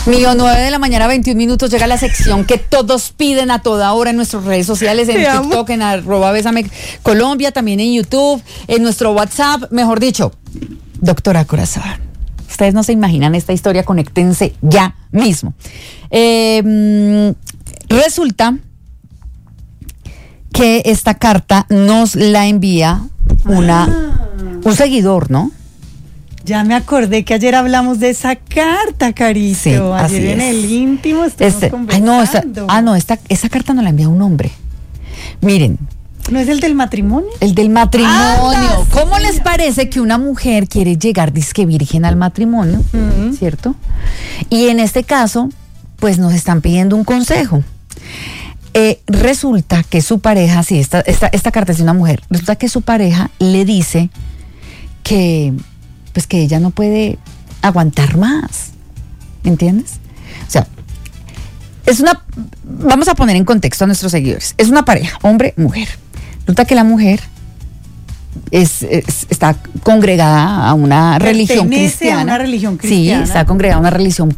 9 de la mañana, 21 minutos, llega la sección que todos piden a toda hora en nuestras redes sociales, en TikTok, en @Bésame Colombia, también en YouTube, en nuestro WhatsApp, mejor dicho, doctora Corazón. Ustedes no se imaginan esta historia, conéctense ya mismo. Resulta que esta carta nos la envía un seguidor, ¿no? Ya me acordé que ayer hablamos de esa carta, Carito. Sí, ayer en el íntimo estuvimos conversando. Esa carta nos la envía un hombre. Miren. ¿No es el del matrimonio? El del matrimonio. ¿Cómo les parece que una mujer quiere llegar disque virgen al matrimonio? ¿Cierto? Y en este caso, pues nos están pidiendo un consejo. Resulta que su pareja, sí, esta carta es de una mujer, resulta que su pareja le dice que ella no puede aguantar más, ¿entiendes? O sea, vamos a poner en contexto a nuestros seguidores, es una pareja, hombre, mujer. Resulta que la mujer está congregada a una religión cristiana. A una religión cristiana. Sí, está congregada a una religión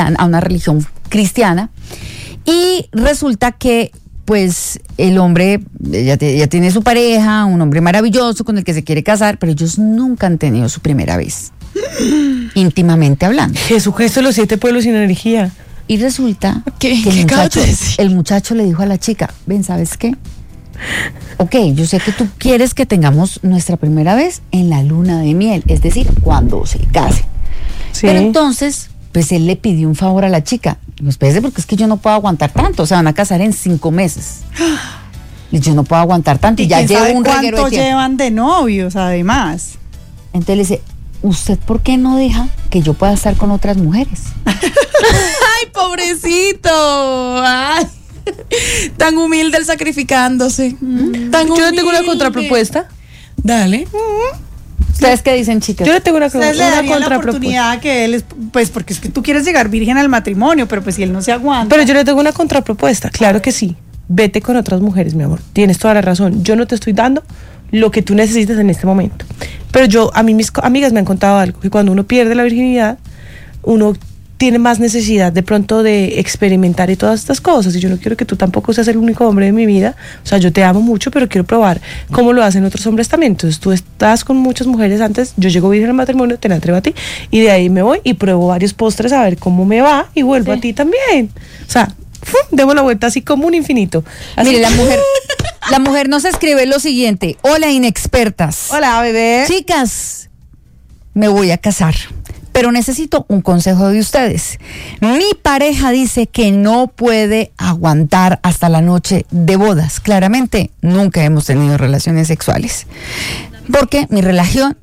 cristiana, y resulta que pues el hombre, ella tiene su pareja, un hombre maravilloso con el que se quiere casar, pero ellos nunca han tenido su primera vez, íntimamente hablando. Jesucristo, los 7 pueblos sin energía. Y resulta que el muchacho le dijo a la chica, ven, ¿sabes qué? Ok, yo sé que tú quieres que tengamos nuestra primera vez en la luna de miel, es decir, cuando se case. Sí. Pero entonces, pues él le pidió un favor a la chica. No, espérese, porque es que yo no puedo aguantar tanto. Se van a casar en 5 meses. Y yo no puedo aguantar tanto. Y ya llevo un reguero de tiempo. ¿Cuánto llevan de novios, además? Entonces le dice, ¿usted por qué no deja que yo pueda estar con otras mujeres? ¡Ay, pobrecito! ¡Ay! Tan humilde el sacrificándose. Tan Yo le tengo una contrapropuesta. Dale. ¿Ustedes qué dicen, chicas? Yo le tengo una contrapropuesta. La oportunidad que él, pues porque es que tú quieres llegar virgen al matrimonio, pero pues si él no se aguanta. Pero yo le tengo una contrapropuesta, claro que sí. Vete con otras mujeres, mi amor. Tienes toda la razón. Yo no te estoy dando lo que tú necesitas en este momento. Pero a mí mis amigas me han contado algo, que cuando uno pierde la virginidad, uno tiene más necesidad de pronto de experimentar y todas estas cosas, y yo no quiero que tú tampoco seas el único hombre de mi vida. O sea, yo te amo mucho, pero quiero probar cómo lo hacen otros hombres también. Entonces tú estás con muchas mujeres antes, yo llego virgen al matrimonio, te la entrego a ti, y de ahí me voy y pruebo varios postres a ver cómo me va, y vuelvo a ti también. O sea, demos la vuelta así como un infinito. Así. Mire, la mujer nos escribe lo siguiente: hola, inexpertas. Hola, bebé. Chicas, me voy a casar, pero necesito un consejo de ustedes. Mi pareja dice que no puede aguantar hasta la noche de bodas. Claramente, nunca hemos tenido relaciones sexuales. Porque mi religión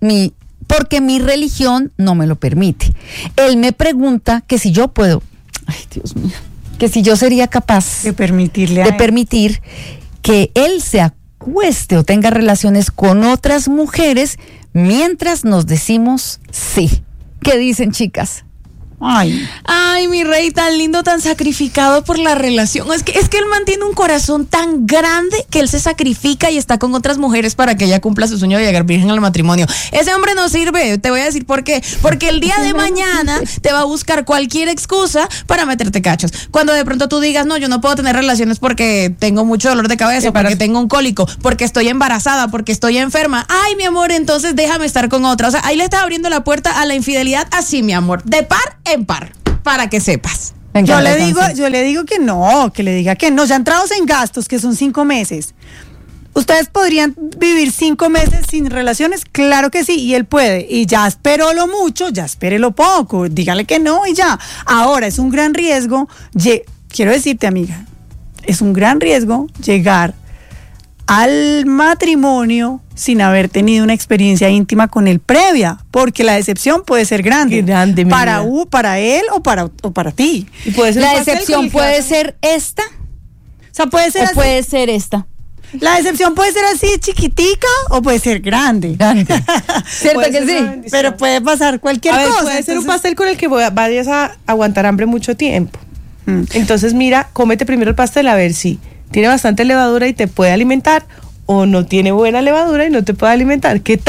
no me lo permite. Él me pregunta que si yo puedo, ay, Dios mío, que si yo sería capaz de permitir que él se acueste o tenga relaciones con otras mujeres mientras nos decimos sí. ¿Qué dicen, chicas? Ay, mi rey, tan lindo, tan sacrificado por la relación. Es que él mantiene un corazón tan grande que él se sacrifica y está con otras mujeres para que ella cumpla su sueño de llegar virgen al matrimonio. Ese hombre no sirve, te voy a decir por qué. Porque el día de mañana te va a buscar cualquier excusa para meterte cachos. Cuando de pronto tú digas, no, yo no puedo tener relaciones porque tengo mucho dolor de cabeza, porque tengo un cólico, porque estoy embarazada, porque estoy enferma. Ay, mi amor, entonces déjame estar con otra. O sea, ahí le estás abriendo la puerta a la infidelidad así, mi amor. De par en par, para que sepas. Yo le digo que no, que le diga que no. Ya entrados en gastos, que son 5 meses. ¿Ustedes podrían vivir 5 meses sin relaciones? Claro que sí, y él puede. Y ya esperó lo mucho, ya espere lo poco. Dígale que no y ya. Ahora, es un gran riesgo. Quiero decirte, amiga, es un gran riesgo llegar al matrimonio sin haber tenido una experiencia íntima con él previa, porque la decepción puede ser grande para él o para ti. Y puede ser la decepción puede ser esta, o sea, puede ser o así, puede ser esta. La decepción puede ser así chiquitica o puede ser grande. ¿Cierto que sí? Pero puede pasar cualquier cosa. Puede ser un pastel con el que vayas a aguantar hambre mucho tiempo. Entonces mira, cómete primero el pastel a ver si tiene bastante levadura y te puede alimentar, o no tiene buena levadura y no te puede alimentar. ¿Qué tal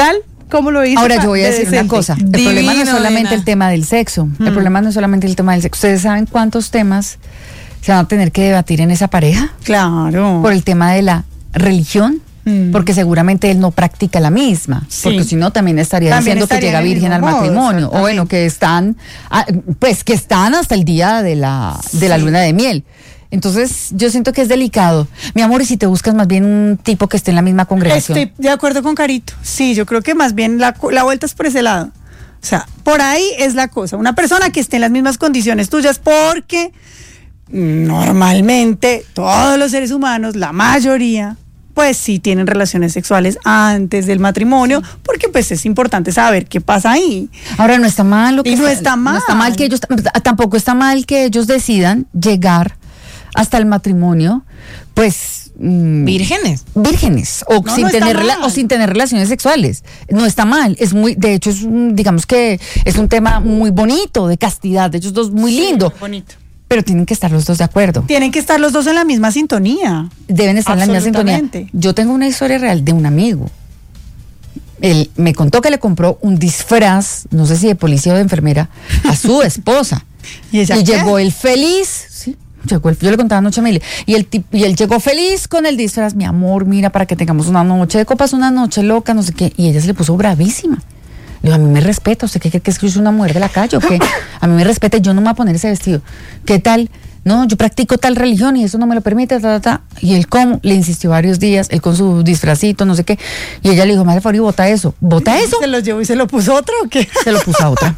cómo lo hizo. Ahora yo voy a decir una cosa. El problema no es solamente el tema del sexo. El problema no es solamente el tema del sexo. ¿Ustedes saben cuántos temas se van a tener que debatir en esa pareja? Claro. Por el tema de la religión. Porque seguramente él no practica la misma, porque si no también estaría diciendo que llega virgen al matrimonio, o bueno, que están hasta el día de la luna de miel. Entonces yo siento que es delicado. Mi amor, y si te buscas más bien un tipo que esté en la misma congregación. Estoy de acuerdo con Carito. Sí, yo creo que más bien la vuelta es por ese lado. O sea, por ahí es la cosa. Una persona que esté en las mismas condiciones tuyas, porque normalmente todos los seres humanos, la mayoría, pues sí tienen relaciones sexuales antes del matrimonio, porque pues es importante saber qué pasa ahí. Ahora, no está mal no está mal. No está mal que ellos, tampoco está mal que ellos decidan llegar hasta el matrimonio, pues vírgenes o sin tener relaciones sexuales. No está mal, de hecho digamos que es un tema muy bonito de castidad, de ellos dos muy lindo. Muy bonito. Pero tienen que estar los dos de acuerdo. Tienen que estar los dos en la misma sintonía. Deben estar en la misma sintonía. Yo tengo una historia real de un amigo. Él me contó que le compró un disfraz, no sé si de policía o de enfermera, a su esposa. ¿Y llegó él feliz. Sí, yo le contaba anoche a Mili. Y él llegó feliz con el disfraz. Mi amor, mira, para que tengamos una noche de copas, una noche loca, no sé qué. Y ella se le puso bravísima. Le digo, a mí me respeta, ¿usted qué cree que es que yo soy una mujer de la calle o qué? A mí me respeta y yo no me voy a poner ese vestido. ¿Qué tal? No, yo practico tal religión y eso no me lo permite, Y él, ¿cómo? Le insistió varios días, él con su disfrazito, no sé qué. Y ella le dijo, madre, por favor, y bota eso. ¿Bota eso? ¿Se lo llevó y se lo puso otro o qué? Se lo puso a otra.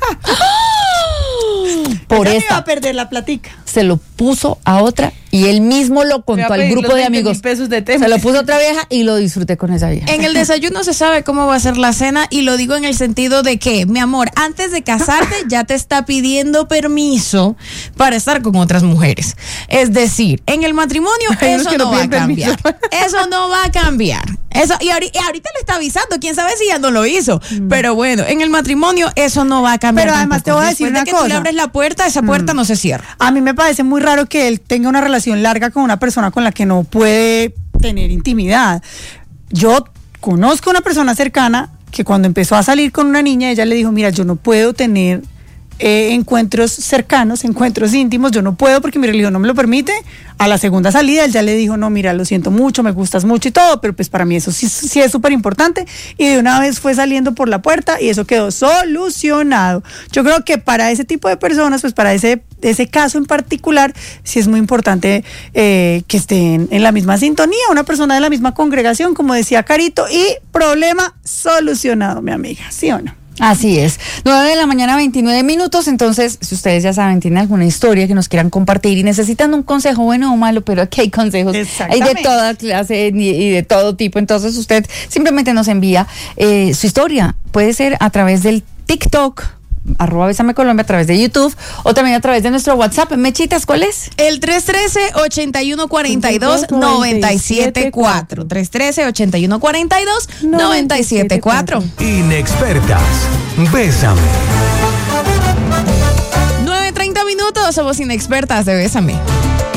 Por esta. Iba a perder la platica. Se lo puso a otra y él mismo lo contó al grupo de amigos. Se lo puso a otra vieja y lo disfruté con esa vieja. En el desayuno se sabe cómo va a ser la cena y lo digo en el sentido de que, mi amor, antes de casarte ya te está pidiendo permiso para estar con otras mujeres. Es decir, en el matrimonio eso no va a cambiar. Eso no va a cambiar. Y ahorita le está avisando, quién sabe si ya no lo hizo. Pero bueno, en el matrimonio eso no va a cambiar. Pero además te voy a decir una cosa. Después de que tú le abres la puerta, esa puerta no se cierra. A mí me parece muy raro que él tenga una relación larga con una persona con la que no puede tener intimidad. Yo conozco una persona cercana que cuando empezó a salir con una niña, ella le dijo, mira, yo no puedo tener encuentros cercanos, encuentros íntimos, yo no puedo porque mi religión no me lo permite. A la segunda salida él ya le dijo, no, mira, lo siento mucho, me gustas mucho y todo, pero pues para mí eso sí es súper importante, y de una vez fue saliendo por la puerta y eso quedó solucionado. Yo creo que para ese tipo de personas, pues para ese caso en particular, sí es muy importante que estén en la misma sintonía, una persona de la misma congregación, como decía Carito, y problema solucionado, mi amiga, ¿sí o no? Así es, 9:29 a.m, entonces, si ustedes ya saben, tienen alguna historia que nos quieran compartir y necesitan un consejo bueno o malo, pero aquí hay consejos, hay de toda clase y de todo tipo, entonces usted simplemente nos envía su historia, puede ser a través del TikTok, @Bésame Colombia, a través de YouTube o también a través de nuestro WhatsApp. Mechitas, ¿cuál es? El 313-8142-974. 313-8142-974. Inexpertas, Bésame. 9:30, somos Inexpertas de Bésame.